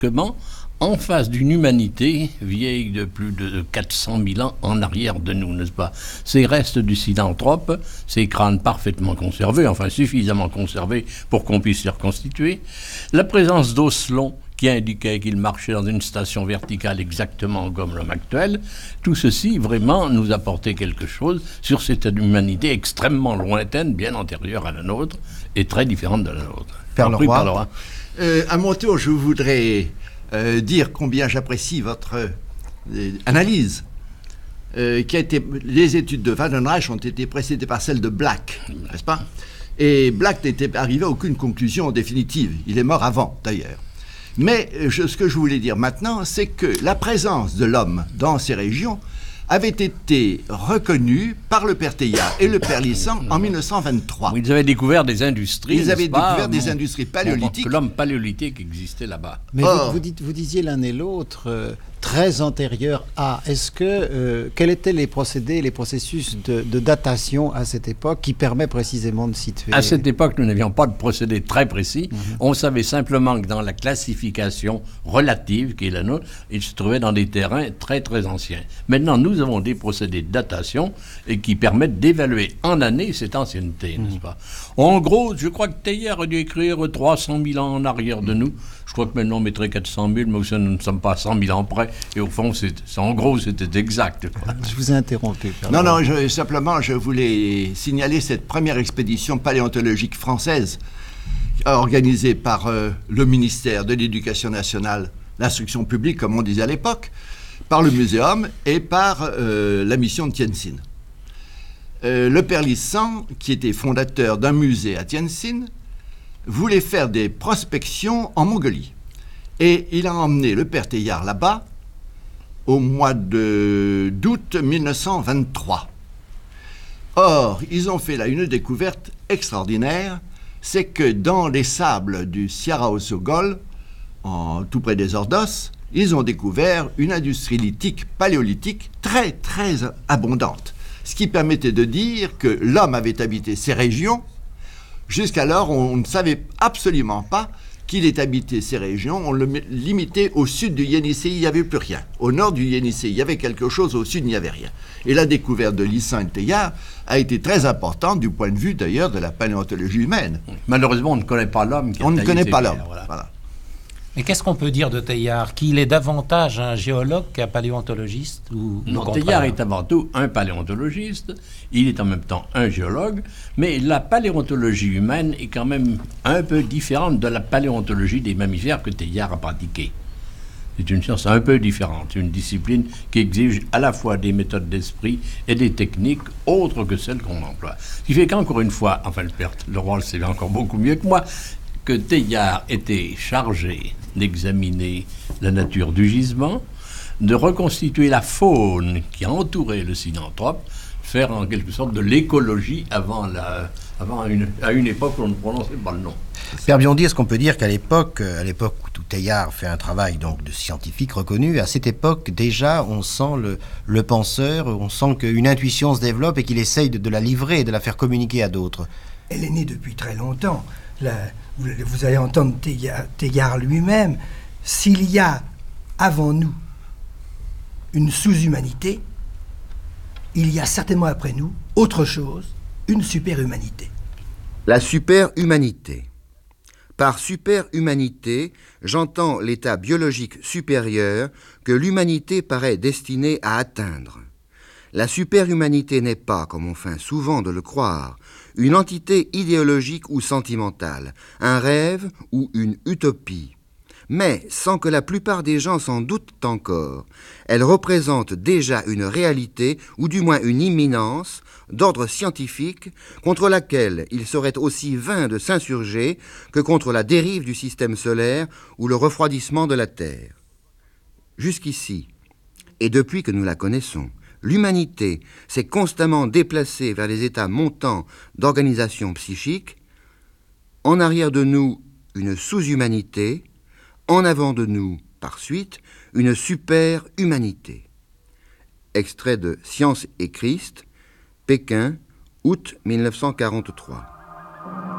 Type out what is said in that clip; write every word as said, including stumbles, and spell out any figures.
Comment ? En face d'une humanité vieille de plus de quatre cent mille ans en arrière de nous, n'est-ce pas ? Ces restes du synanthrope, ces crânes parfaitement conservés, enfin suffisamment conservés pour qu'on puisse les reconstituer, la présence d'os longs qui indiquait qu'il marchait dans une station verticale exactement comme l'homme actuel, tout ceci vraiment nous apportait quelque chose sur cette humanité extrêmement lointaine, bien antérieure à la nôtre et très différente de la nôtre. Père Leroy. Euh, à mon tour, je voudrais euh, dire combien j'apprécie votre euh, analyse. Euh, qui a été, les études de Waldenreich ont été précédées par celles de Black, n'est-ce pas ? Et Black n'était arrivé à aucune conclusion définitive. Il est mort avant, d'ailleurs. Mais je, ce que je voulais dire maintenant, c'est que la présence de l'homme dans ces régions avait été reconnue par le père Teilhard et le père Lissant en mille neuf cent vingt-trois. Ils avaient découvert des industries. Ils avaient pas, découvert des bon, industries paléolithiques. Que l'homme paléolithique existait là-bas. Mais Or, vous, vous, dites, vous disiez l'un et l'autre euh, très antérieurs à. Est-ce que euh, quels étaient les procédés, les processus de, de datation à cette époque qui permet précisément de situer? À cette époque, nous n'avions pas de procédé très précis. Mm-hmm. On savait simplement que dans la classification relative qui est la nôtre, il se trouvait dans des terrains très très anciens. Maintenant, nous avons des procédés de datation et qui permettent d'évaluer en années cette ancienneté, mm-hmm. n'est-ce pas? En gros, je crois que Teilhard a dû écrire trois cent mille ans en arrière de nous. Je crois que maintenant on mettrait quatre cent mille, mais aussi nous ne sommes pas à cent mille ans près. Et au fond, c'est, c'est, en gros, c'était exact. Je vous ai interrompu. Non, non, je, simplement, je voulais signaler cette première expédition paléontologique française organisée par euh, le ministère de l'Éducation nationale, l'instruction publique, comme on disait à l'époque, par le Muséum et par euh, la mission de Tientsin. Euh, le père Lissant, qui était fondateur d'un musée à Tientsin, voulait faire des prospections en Mongolie. Et il a emmené le père Teilhard là-bas au mois de, d'août mille neuf cent vingt-trois. Or, ils ont fait là une découverte extraordinaire, c'est que dans les sables du Sierra Osogol, en, tout près des Ordos, ils ont découvert une industrie lithique paléolithique très, très abondante. Ce qui permettait de dire que l'homme avait habité ces régions. Jusqu'alors, on ne savait absolument pas qu'il ait habité ces régions. On le limitait au sud du Yenisei, il n'y avait plus rien. Au nord du Yenisei, il y avait quelque chose, au sud, il n'y avait rien. Et la découverte de Lissant et de Teilhard a été très importante du point de vue, d'ailleurs, de la paléontologie humaine. Malheureusement, on ne connaît pas l'homme qui a On ne connaît pas l'homme, pierres, voilà. voilà. Mais qu'est-ce qu'on peut dire de Teilhard? Qu'il est davantage un géologue qu'un paléontologiste ou Non, Teilhard est avant tout un paléontologiste, il est en même temps un géologue, mais la paléontologie humaine est quand même un peu différente de la paléontologie des mammifères que Teilhard a pratiquée. C'est une science un peu différente, c'est une discipline qui exige à la fois des méthodes d'esprit et des techniques autres que celles qu'on emploie. Ce qui fait qu'encore une fois, enfin le père Leroy le sait encore beaucoup mieux que moi, que Teilhard était chargé d'examiner la nature du gisement, de reconstituer la faune qui entourait le synanthrope, faire en quelque sorte de l'écologie avant, la, avant une, à une époque où on ne prononçait pas le nom. Père Biondi, est-ce qu'on peut dire qu'à l'époque, à l'époque où Teilhard fait un travail donc de scientifique reconnu, à cette époque déjà on sent le, le penseur, on sent qu'une intuition se développe et qu'il essaye de, de la livrer et de la faire communiquer à d'autres? Elle est née depuis très longtemps. La, vous, vous allez entendre Teilhard, Teilhard lui-même. S'il y a avant nous une sous-humanité, il y a certainement après nous autre chose, une super-humanité. La super-humanité. Par super-humanité, j'entends l'état biologique supérieur que l'humanité paraît destinée à atteindre. La super-humanité n'est pas, comme on feint souvent de le croire, une entité idéologique ou sentimentale, un rêve ou une utopie. Mais, sans que la plupart des gens s'en doutent encore, elle représente déjà une réalité, ou du moins une imminence, d'ordre scientifique, contre laquelle il serait aussi vain de s'insurger que contre la dérive du système solaire ou le refroidissement de la Terre. Jusqu'ici, et depuis que nous la connaissons, l'humanité s'est constamment déplacée vers les états montants d'organisation psychique, en arrière de nous une sous-humanité, en avant de nous, par suite, une super-humanité. Extrait de Science et Christ, Pékin, août mille neuf cent quarante-trois.